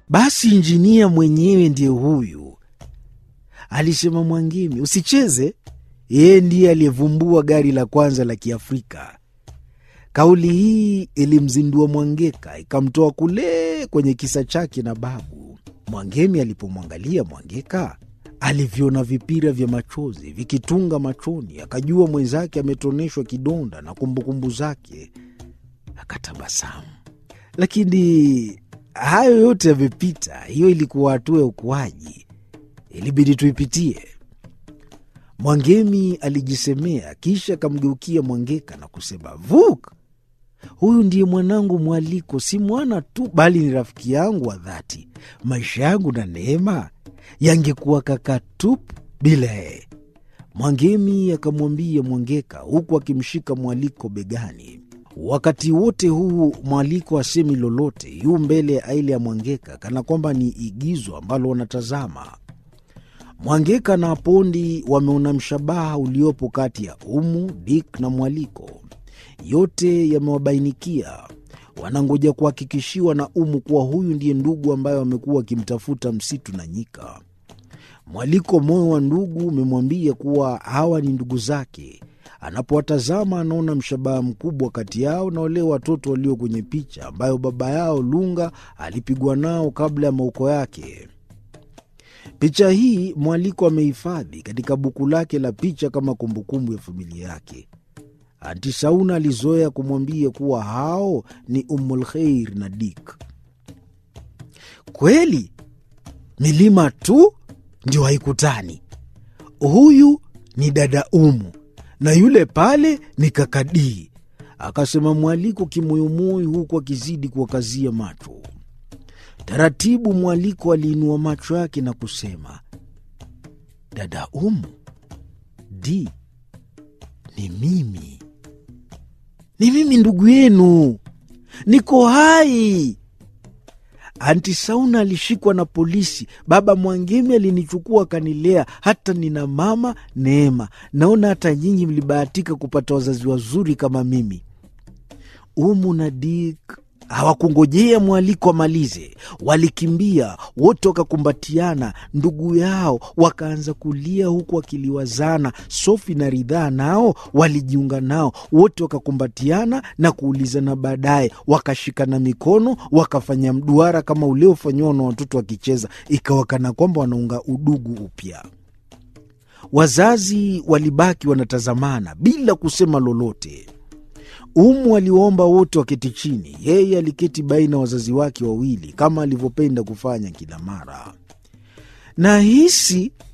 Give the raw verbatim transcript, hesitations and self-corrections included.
Basi injinia mwenyewe ndiye huyu, alisema Mwangemi. Usicheze, yeye ndiye aliyevumbua gari la kwanza la Kiafrika. Kauli hii ilimzindua Mwangeka, ikamtoa kule kwenye kisa chake na babu. Mwangemi alipomwangalia Mwangeka, aliviona vipira vya machozi vikitunga machoni, akajua mwenzake ametoneshwa kidonda na kumbukumbu zake. Akatabasamu. Lakini hayo yote yamepita. Hiyo ilikuwa hatua ya ukuaji, ilibidi tuipitie. Mwangemi alijisemea, kisha akamgeukia Mwangeka na kusema, Vuk, huyu ndiye mwanangu Mwaliko, si mwana tu, bali ni rafiki yangu wa dhati. Maisha yangu na Neema yangekuwa kaka tupu bila yeye. Mwangemi akamwambia Mwangeka huku akimshika Mwaliko begani. Wakati wote huu Mwaliko asemi lolote, yu mbele ya aile ya Mwangeka kana kwamba ni igizo ambalo wanatazama. Mwangeka na Pondi wameona mshabaha uliopo kati ya Umu, Dik na Mwaliko. Yote yamewabainikia. Wanangoja kuhakikishiwa na Umu kuwa huyu ndiye ndugu ambaye wamekuwa wakimtafuta msitu na nyika. Mwaliko, moyo wa ndugu, umemwambia kuwa hawa ni ndugu zake. Anapowatazama anaona mshabaha mkubwa kati yao na wale watoto walio kwenye picha ambayo baba yao Lunga alipigwa nao kabla ya mauko yake. Picha hii Mwaliko amehifadhi katika buku lake la picha kama kumbukumbu ya familia yake. Anti Sauna alizoea kumwambia kuwa hao ni Ummul Khair na Dik. Kweli milima tu ndio haikutani. Huyu ni dada Umu na yule pale ni kakadii, akasema Mwaliko kimoyomoyo, huku akizidi kuwakazia macho. Taratibu Mwaliko aliinua macho yake na kusema, dada Umu, di, ni mimi. Ni mimi ndugu yenu. Niko hai. Anti Sauna alishikwa na polisi. Baba Mwangemi alinichukua akanilea, hata nina mama Neema. Naona hata nyinyi mlibahatika kupata wazazi wazuri kama mimi. Umu na Dik hawakungojea Mwaliko amalize. Walikimbia, wote wakakumbatiana. Ndugu yao wakaanza kulia huku wakiliwazana. Sofi na Ridhaa nao walijiunga nao. Wote wakakumbatiana na kuulizana, baadaye wakashikana mikono, wakafanya mduara kama ule ufanywa na watoto wakicheza. Ikawakana kwamba wanaunga udugu upya. Wazazi walibaki wanatazamana bila kusema lolote. Umu aliwaomba wote waketi chini. Yeye aliketi baina wazazi wake wawili kama alivyopenda kufanya kila mara. Na hisi